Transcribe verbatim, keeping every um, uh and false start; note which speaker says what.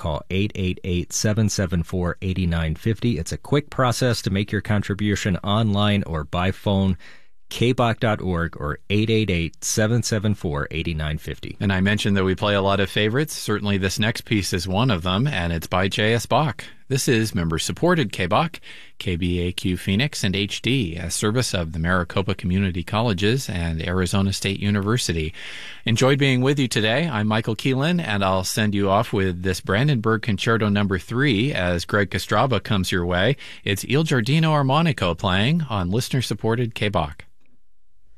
Speaker 1: call eight eight eight, seven seven four, eight nine five zero. It's a quick process to make your contribution online or by phone. K B O C dot org or eight eight eight, seven seven four, eight nine five zero.
Speaker 2: And I mentioned that we play a lot of favorites. Certainly this next piece is one of them, and it's by J S. Bach. This is member-supported K B O C, K B A Q Phoenix, and H D, a service of the Maricopa Community Colleges and Arizona State University. Enjoyed being with you today. I'm Michael Keelan, and I'll send you off with this Brandenburg Concerto number three as Greg Kostrava comes your way. It's Il Giardino Armonico playing on listener-supported K B O C.